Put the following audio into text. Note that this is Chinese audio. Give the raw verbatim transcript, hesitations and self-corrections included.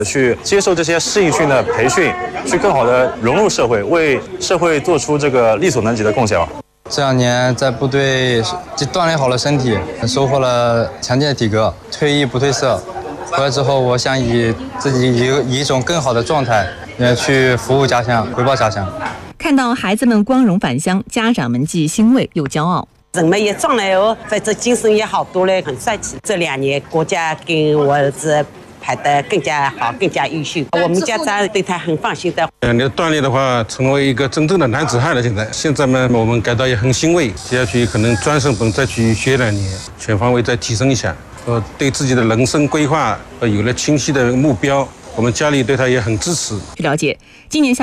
去接受这些适应训的培训，去更好的融入社会，为社会做出这个力所能及的贡献吧。 这两年在部队就锻炼好了身体，收获了强健的体格，退役不褪色。回来之后，我想以自己以以一种更好的状态，呃，去服务家乡，回报家乡。 看到孩子们光荣返乡，家长们既欣慰又骄傲。 人们也长了哦，反正精神也好多了，很帅气。这两年国家跟我儿子排得更加好，更加优秀。我们家长对他很放心的。 两年锻炼的话，成为一个真正的男子汉了。现在，现在呢，我们感到也很欣慰。接下去可能专升本再去学两年，全方位再提升一下。呃，对自己的人生规划呃有了清晰的目标。我们家里对他也很支持。 据了解，今年夏